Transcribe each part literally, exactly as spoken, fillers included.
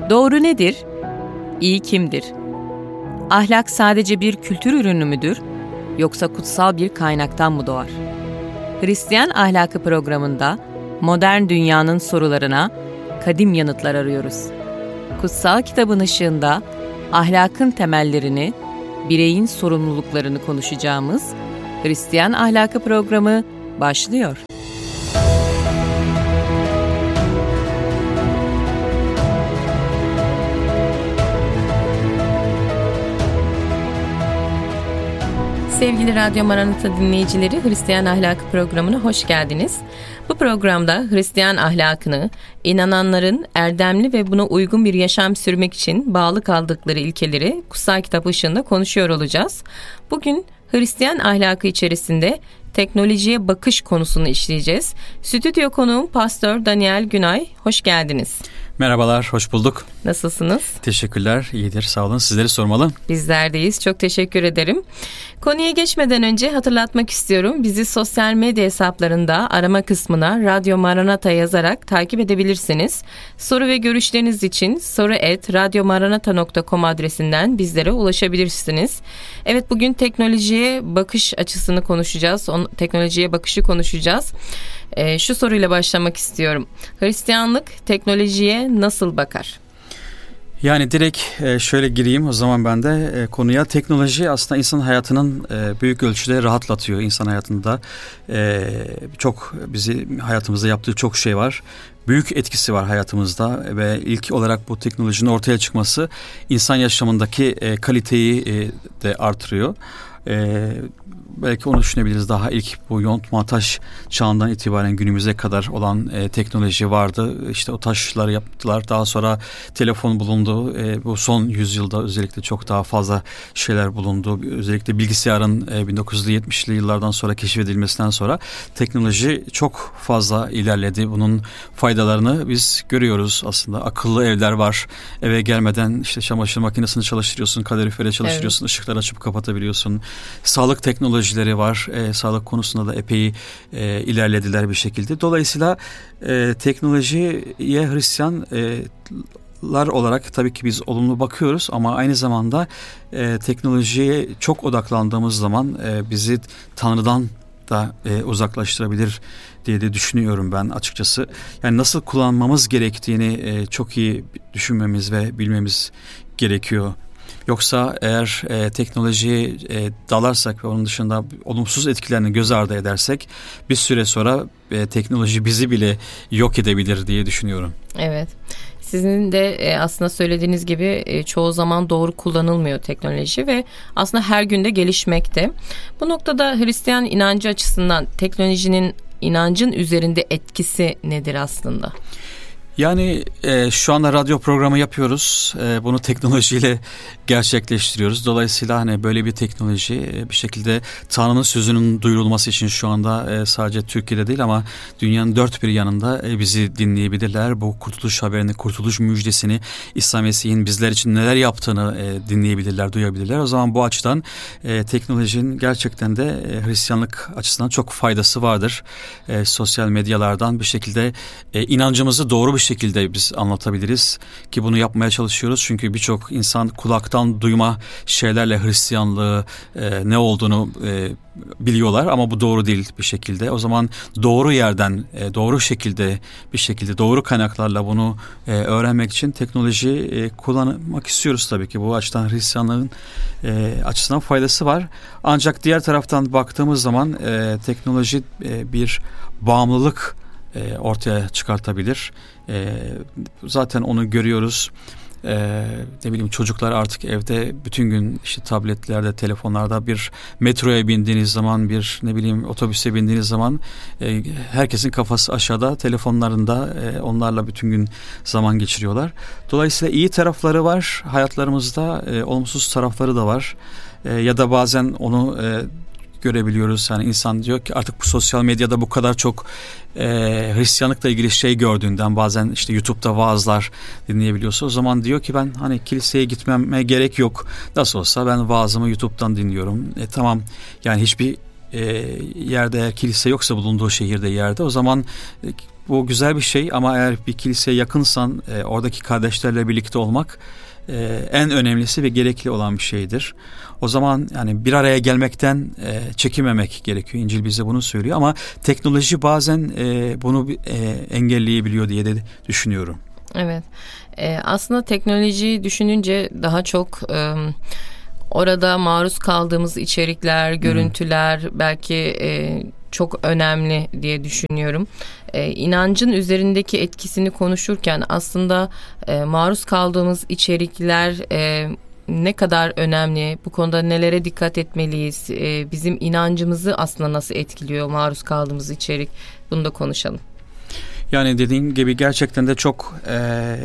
Doğru nedir? İyi kimdir? Ahlak sadece bir kültür ürünü müdür? Yoksa kutsal bir kaynaktan mı doğar? Hristiyan Ahlakı programında modern dünyanın sorularına kadim yanıtlar arıyoruz. Kutsal kitabın ışığında ahlakın temellerini, bireyin sorumluluklarını konuşacağımız Hristiyan Ahlakı programı başlıyor. Sevgili Radyo Maranata dinleyicileri, Hristiyan Ahlakı programına hoş geldiniz. Bu programda Hristiyan ahlakını, inananların erdemli ve buna uygun bir yaşam sürmek için bağlı kaldıkları ilkeleri kutsal kitap ışığında konuşuyor olacağız. Bugün Hristiyan ahlakı içerisinde teknolojiye bakış konusunu işleyeceğiz. Stüdyo konuğum Pastör Daniel Günay, hoş geldiniz. Merhabalar, hoş bulduk. Nasılsınız? Teşekkürler, iyidir, sağ olun. Sizleri sormalı. Bizlerdeyiz, çok teşekkür ederim. Konuya geçmeden önce hatırlatmak istiyorum. Bizi sosyal medya hesaplarında arama kısmına Radyo Maranata yazarak takip edebilirsiniz. Soru ve görüşleriniz için soru et radyomaranata nokta com adresinden bizlere ulaşabilirsiniz. Evet, bugün teknolojiye bakış açısını konuşacağız. On, teknolojiye bakışı konuşacağız. Ee, şu soruyla başlamak istiyorum. Hristiyanlık teknolojiye nasıl bakar? Yani direkt şöyle gireyim o zaman ben de konuya. Teknoloji aslında insan hayatının büyük ölçüde rahatlatıyor. İnsan hayatında çok bizi hayatımızda yaptığı çok şey var. Büyük etkisi var hayatımızda ve ilk olarak bu teknolojinin ortaya çıkması insan yaşamındaki kaliteyi de artırıyor. Belki onu düşünebiliriz. Daha ilk bu yontma taş çağından itibaren günümüze kadar olan e, teknoloji vardı. İşte o taşları yaptılar. Daha sonra telefon bulundu. E, bu son yüzyılda özellikle çok daha fazla şeyler bulundu. Özellikle bilgisayarın e, bin dokuz yüz yetmişli yıllardan sonra keşfedilmesinden sonra teknoloji çok fazla ilerledi. Bunun faydalarını biz görüyoruz aslında. Akıllı evler var. Eve gelmeden işte çamaşır makinesini çalıştırıyorsun, kalorifere çalıştırıyorsun, evet. Işıkları açıp kapatabiliyorsun. Sağlık teknoloji var. E, sağlık konusunda da epey e, ilerlediler bir şekilde. Dolayısıyla e, teknolojiye Hristiyanlar olarak tabii ki biz olumlu bakıyoruz ama aynı zamanda e, teknolojiye çok odaklandığımız zaman e, bizi Tanrı'dan da e, uzaklaştırabilir diye de düşünüyorum ben açıkçası. Yani nasıl kullanmamız gerektiğini e, çok iyi düşünmemiz ve bilmemiz gerekiyor. Yoksa eğer e, teknolojiye e, dalarsak ve onun dışında olumsuz etkilerini göz ardı edersek bir süre sonra e, teknoloji bizi bile yok edebilir diye düşünüyorum. Evet. Sizin de e, aslında söylediğiniz gibi e, çoğu zaman doğru kullanılmıyor teknoloji ve aslında her gün de gelişmekte. Bu noktada Hristiyan inancı açısından teknolojinin inancın üzerinde etkisi nedir aslında? Yani e, şu anda radyo programı yapıyoruz. E, bunu teknolojiyle gerçekleştiriyoruz. Dolayısıyla hani böyle bir teknoloji e, bir şekilde Tanrı'nın sözünün duyurulması için şu anda e, sadece Türkiye'de değil ama dünyanın dört bir yanında e, bizi dinleyebilirler. Bu kurtuluş haberini, kurtuluş müjdesini, İsa Mesih'in bizler için neler yaptığını e, dinleyebilirler, duyabilirler. O zaman bu açıdan e, teknolojinin gerçekten de e, Hristiyanlık açısından çok faydası vardır. E, sosyal medyalardan bir şekilde e, inancımızı doğru bir şekilde biz anlatabiliriz ki bunu yapmaya çalışıyoruz. Çünkü birçok insan kulaktan duyma şeylerle Hristiyanlığı e, ne olduğunu e, biliyorlar ama bu doğru değil bir şekilde. O zaman doğru yerden, e, doğru şekilde bir şekilde doğru kaynaklarla bunu e, öğrenmek için teknoloji e, kullanmak istiyoruz tabii ki. Bu açıdan Hristiyanlığın e, açısından faydası var. Ancak diğer taraftan baktığımız zaman e, teknoloji e, bir bağımlılık e, ortaya çıkartabilir. E, zaten onu görüyoruz. Ee, ne bileyim çocuklar artık evde bütün gün işte tabletlerde, telefonlarda, bir metroya bindiğiniz zaman, bir ne bileyim otobüse bindiğiniz zaman e, herkesin kafası aşağıda, telefonlarında e, onlarla bütün gün zaman geçiriyorlar. Dolayısıyla iyi tarafları var hayatlarımızda, e, olumsuz tarafları da var. E, ya da bazen onu e, görebiliyoruz. Yani insan diyor ki artık bu sosyal medyada bu kadar çok e, Hristiyanlıkla ilgili şey gördüğünden, bazen işte YouTube'da vaazlar dinleyebiliyorsa, o zaman diyor ki ben hani kiliseye gitmeme gerek yok. Nasıl olsa ben vaazımı YouTube'dan dinliyorum. E, tamam yani hiçbir e, yerde eğer kilise yoksa bulunduğu şehirde, yerde, o zaman e, bu güzel bir şey ama eğer bir kiliseye yakınsan e, oradaki kardeşlerle birlikte olmak e, en önemlisi ve gerekli olan bir şeydir. O zaman yani bir araya gelmekten e, çekinmemek gerekiyor. İncil bize bunu söylüyor ama teknoloji bazen e, bunu e, engelleyebiliyor diye de düşünüyorum. Evet. Ee, aslında teknolojiyi düşününce daha çok e, orada maruz kaldığımız içerikler, görüntüler hmm. belki e, çok önemli diye düşünüyorum. E, inancın üzerindeki etkisini konuşurken aslında e, maruz kaldığımız içerikler e, ne kadar önemli, bu konuda nelere dikkat etmeliyiz, e, bizim inancımızı aslında nasıl etkiliyor maruz kaldığımız içerik, bunu da konuşalım. Yani dediğin gibi gerçekten de çok e,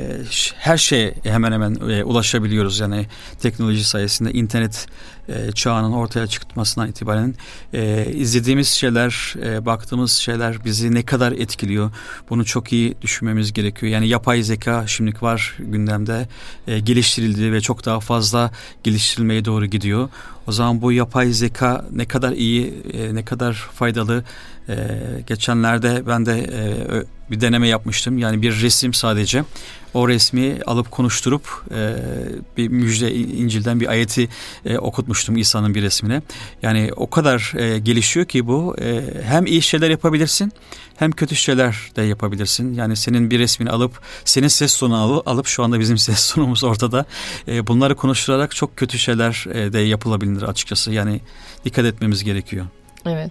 her şeye hemen hemen e, ulaşabiliyoruz. Yani teknoloji sayesinde internet e, çağının ortaya çıkmasından itibaren e, izlediğimiz şeyler, e, baktığımız şeyler bizi ne kadar etkiliyor? Bunu çok iyi düşünmemiz gerekiyor. Yani yapay zeka şimdilik var gündemde, e, geliştirildi ve çok daha fazla geliştirilmeye doğru gidiyor. O zaman bu yapay zeka ne kadar iyi, e, ne kadar faydalı. E, geçenlerde ben de e, bir deneme yapmıştım. Yani bir resim sadece. O resmi alıp konuşturup e, bir müjde İncil'den bir ayeti e, okutmuştum İsa'nın bir resmine. Yani o kadar e, gelişiyor ki bu e, hem iyi şeyler yapabilirsin hem kötü şeyler de yapabilirsin. Yani senin bir resmini alıp senin ses tonunu alıp, alıp şu anda bizim ses tonumuz ortada. E, bunları konuşturarak çok kötü şeyler e, de yapılabilir açıkçası. Yani dikkat etmemiz gerekiyor. Evet.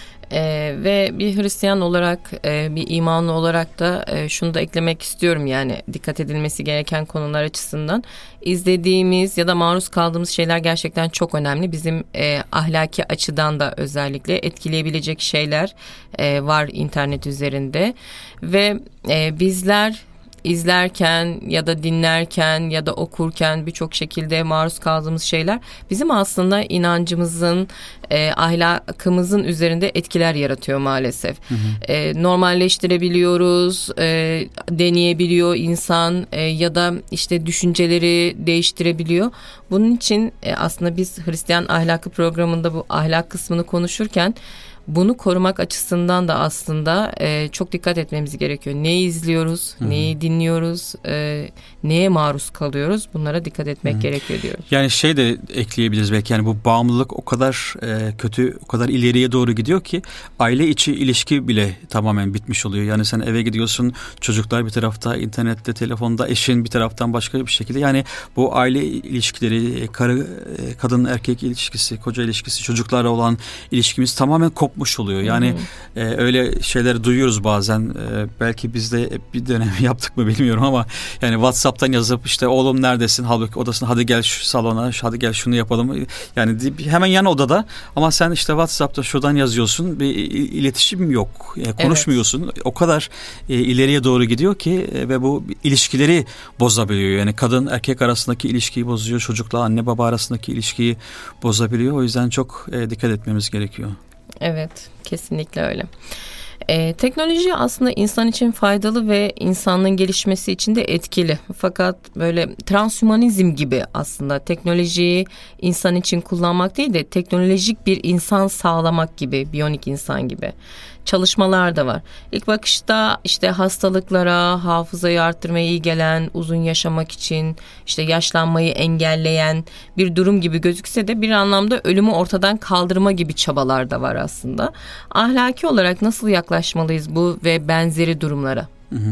Ee, ve bir Hristiyan olarak, e, bir imanlı olarak da e, şunu da eklemek istiyorum, yani dikkat edilmesi gereken konular açısından. İzlediğimiz ya da maruz kaldığımız şeyler gerçekten çok önemli. Bizim e, ahlaki açıdan da özellikle etkileyebilecek şeyler e, var internet üzerinde ve e, bizler izlerken ya da dinlerken ya da okurken birçok şekilde maruz kaldığımız şeyler bizim aslında inancımızın, e, ahlakımızın üzerinde etkiler yaratıyor maalesef. Hı hı. E, normalleştirebiliyoruz, e, deneyebiliyor insan e, ya da işte düşünceleri değiştirebiliyor. Bunun için e, aslında biz Hristiyan Ahlakı programında bu ahlak kısmını konuşurken bunu korumak açısından da aslında e, çok dikkat etmemiz gerekiyor. Neyi izliyoruz, Hı-hı. neyi dinliyoruz, e, neye maruz kalıyoruz, bunlara dikkat etmek Hı-hı. gerekiyor diyoruz. Yani şey de ekleyebiliriz belki, yani bu bağımlılık o kadar e, kötü, o kadar ileriye doğru gidiyor ki aile içi ilişki bile tamamen bitmiş oluyor. Yani sen eve gidiyorsun, çocuklar bir tarafta, internette, telefonda, eşin bir taraftan başka bir şekilde. Yani bu aile ilişkileri, karı, kadın erkek ilişkisi, koca ilişkisi, çocuklarla olan ilişkimiz tamamen kopmuş oluyor. Yani e, öyle şeyleri duyuyoruz bazen. E, belki biz de bir dönem yaptık mı bilmiyorum ama yani WhatsApp'tan yazıp işte oğlum neredesin? Halbuki odasına, hadi gel şu salona, hadi gel şunu yapalım. Yani hemen yan odada ama sen işte WhatsApp'ta şuradan yazıyorsun. Bir iletişim yok. Yani konuşmuyorsun. Evet. O kadar e, ileriye doğru gidiyor ki e, ve bu ilişkileri bozabiliyor. Yani kadın erkek arasındaki ilişkiyi bozuyor. Çocukla anne baba arasındaki ilişkiyi bozabiliyor. O yüzden çok e, dikkat etmemiz gerekiyor. Evet, kesinlikle öyle. Ee, teknoloji aslında insan için faydalı ve insanlığın gelişmesi için de etkili. Fakat böyle transhümanizm gibi aslında teknolojiyi insan için kullanmak değil de teknolojik bir insan sağlamak gibi, biyonik insan gibi çalışmalar da var. İlk bakışta işte hastalıklara, hafızayı arttırmaya iyi gelen, uzun yaşamak için işte yaşlanmayı engelleyen bir durum gibi gözükse de bir anlamda ölümü ortadan kaldırma gibi çabalar da var aslında. Ahlaki olarak nasıl yaklaşmalıyız bu ve benzeri durumlara? Hı hı.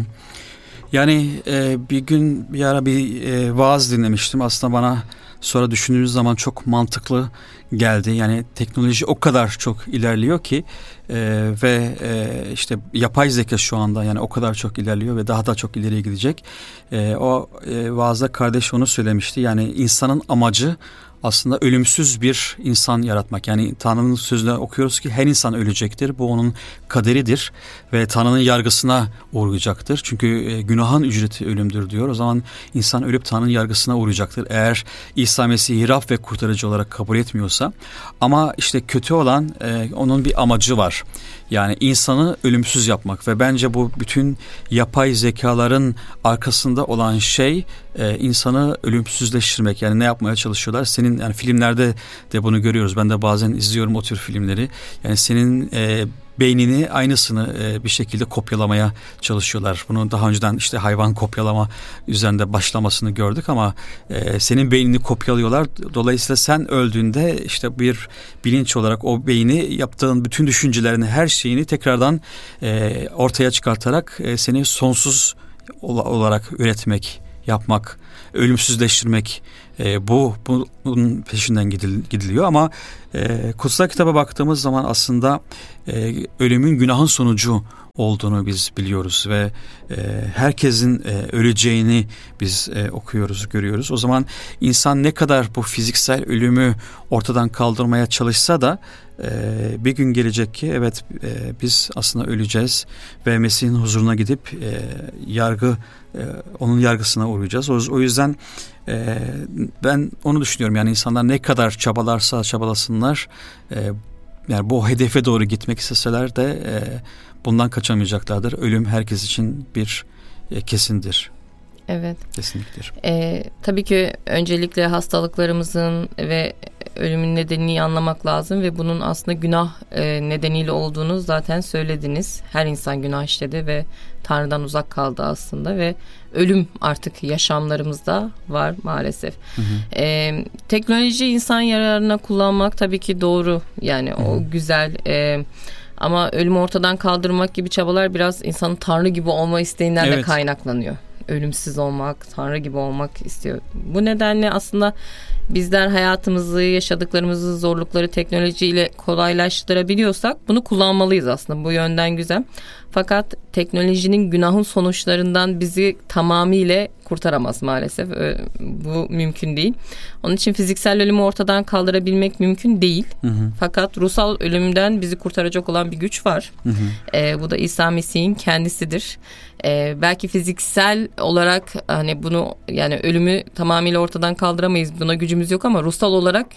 Yani e, bir gün bir ara bir e, vaaz dinlemiştim. Aslında bana sonra düşündüğünüz zaman çok mantıklı geldi. Yani teknoloji o kadar çok ilerliyor ki e, ve e, işte yapay zeka şu anda yani o kadar çok ilerliyor ve daha da çok ileriye gidecek. E, o e, vaazda kardeş onu söylemişti. Yani insanın amacı aslında ölümsüz bir insan yaratmak. Yani Tanrı'nın sözünde okuyoruz ki her insan ölecektir. Bu onun kaderidir ve Tanrı'nın yargısına uğrayacaktır. Çünkü e, günahın ücreti ölümdür diyor. O zaman insan ölüp Tanrı'nın yargısına uğrayacaktır. Eğer İsa Mesih'i Rab ve kurtarıcı olarak kabul etmiyorsa. Ama işte kötü olan e, onun bir amacı var. Yani insanı ölümsüz yapmak ve bence bu bütün yapay zekaların arkasında olan şey e, insanı ölümsüzleştirmek. Yani ne yapmaya çalışıyorlar? Senin yani filmlerde de bunu görüyoruz. Ben de bazen izliyorum o tür filmleri. Yani senin e, beynini aynısını e, bir şekilde kopyalamaya çalışıyorlar. Bunu daha önceden işte hayvan kopyalama üzerinde başlamasını gördük ama e, senin beynini kopyalıyorlar. Dolayısıyla sen öldüğünde işte bir bilinç olarak o beyni yaptığın bütün düşüncelerini, her şeyini tekrardan e, ortaya çıkartarak e, seni sonsuz olarak üretmek, yapmak, ölümsüzleştirmek, e, bu bunun peşinden gidil, gidiliyor ama e, kutsal kitaba baktığımız zaman aslında e, ölümün günahın sonucu olduğunu biz biliyoruz ve e, herkesin e, öleceğini biz e, okuyoruz, görüyoruz. O zaman insan ne kadar bu fiziksel ölümü ortadan kaldırmaya çalışsa da e, bir gün gelecek ki evet e, biz aslında öleceğiz ve Mesih'in huzuruna gidip e, yargı e, onun yargısına uğrayacağız. O, o yüzden e, ben onu düşünüyorum. Yani insanlar ne kadar çabalarsa çabalasınlar e, yani bu hedefe doğru gitmek isteseler de e, bundan kaçamayacaklardır. Ölüm herkes için bir e, kesindir. Evet. Kesinliktir. Ee, tabii ki öncelikle hastalıklarımızın ve ölümün nedenini anlamak lazım ve bunun aslında günah e, nedeniyle olduğunu zaten söylediniz. Her insan günah işledi ve Tanrı'dan uzak kaldı aslında ve ölüm artık yaşamlarımızda var maalesef. Hı hı. Ee, teknoloji insan yararına kullanmak tabii ki doğru. Yani hı hı. o güzel. E, ama ölümü ortadan kaldırmak gibi çabalar biraz insanın Tanrı gibi olma isteğinden evet. de kaynaklanıyor. Ölümsüz olmak, Tanrı gibi olmak istiyor. Bu nedenle aslında bizler hayatımızı, yaşadıklarımızı, zorlukları teknolojiyle kolaylaştırabiliyorsak bunu kullanmalıyız aslında. Bu yönden güzel. Fakat teknolojinin günahın sonuçlarından bizi tamamıyla kurtaramaz maalesef. Bu mümkün değil. Onun için fiziksel ölümü ortadan kaldırabilmek mümkün değil. Hı hı. Fakat ruhsal ölümden bizi kurtaracak olan bir güç var. Hı hı. Ee, bu da İsa Mesih'in kendisidir. Ee, belki fiziksel olarak hani bunu yani ölümü tamamıyla ortadan kaldıramayız. Buna gücümüz yok ama ruhsal olarak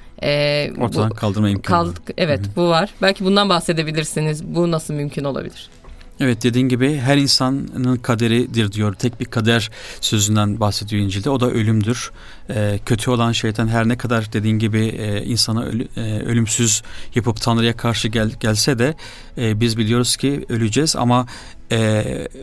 e, ortadan bu, kaldırma imkanı. Kald, evet, hı hı. bu var. Belki bundan bahsedebilirsiniz. Bu nasıl mümkün olabilir? Evet, dediğin gibi her insanın kaderidir diyor. Tek bir kader sözünden bahsediyor İncil'de. O da ölümdür. Ee, kötü olan şeytan her ne kadar dediğin gibi e, insanı ölü, e, ölümsüz yapıp Tanrı'ya karşı gel, gelse de e, biz biliyoruz ki öleceğiz ama e,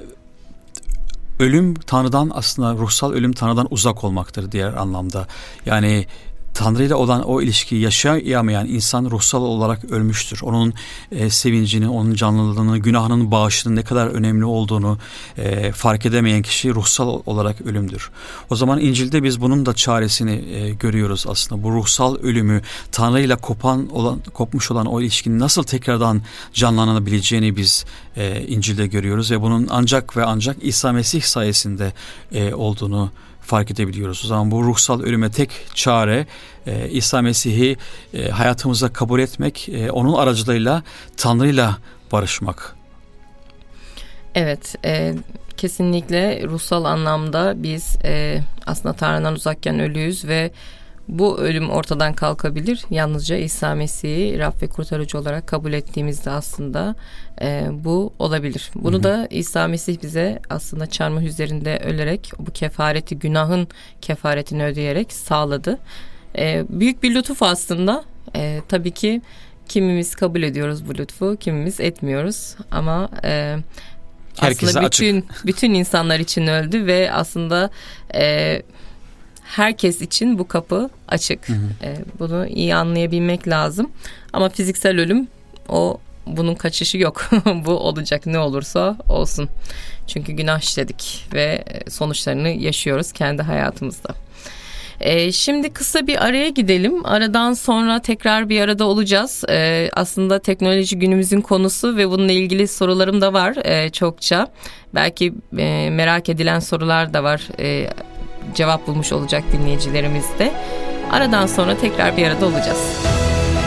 ölüm Tanrı'dan aslında ruhsal ölüm Tanrı'dan uzak olmaktır diğer anlamda. Yani Tanrı ile olan o ilişkiyi yaşayamayan insan ruhsal olarak ölmüştür. Onun e, sevincini, onun canlılığını, günahının bağışının ne kadar önemli olduğunu e, fark edemeyen kişi ruhsal olarak ölümdür. O zaman İncil'de biz bunun da çaresini e, görüyoruz aslında. Bu ruhsal ölümü, Tanrı ile kopan olan, kopmuş olan o ilişkinin nasıl tekrardan canlanabileceğini biz e, İncil'de görüyoruz ve bunun ancak ve ancak İsa Mesih sayesinde e, olduğunu fark edebiliyoruz. O zaman bu ruhsal ölüme tek çare e, İsa Mesih'i e, hayatımıza kabul etmek, e, onun aracılığıyla Tanrı'yla barışmak. Evet, e, kesinlikle ruhsal anlamda biz e, aslında Tanrı'dan uzakken ölüyüz ve bu ölüm ortadan kalkabilir. Yalnızca İsa Mesih'i Rab ve kurtarıcı olarak kabul ettiğimizde aslında e, bu olabilir. Bunu hı hı. da İsa Mesih bize aslında çarmıh üzerinde ölerek bu kefareti, günahın kefaretini ödeyerek sağladı. E, büyük bir lütuf aslında. E, tabii ki kimimiz kabul ediyoruz bu lütfu, kimimiz etmiyoruz. Ama e, aslında bütün açık. bütün insanlar için öldü ve aslında e, herkes için bu kapı açık. Hı hı. E, bunu iyi anlayabilmek lazım. Ama fiziksel ölüm, o bunun kaçışı yok. Bu olacak, ne olursa olsun. Çünkü günah işledik ve sonuçlarını yaşıyoruz kendi hayatımızda. E, şimdi kısa bir araya gidelim. Aradan sonra tekrar bir arada olacağız. E, aslında teknoloji günümüzün konusu ve bununla ilgili sorularım da var e, çokça. Belki e, merak edilen sorular da var. E, cevap bulmuş olacak dinleyicilerimiz de. Aradan sonra tekrar bir arada olacağız.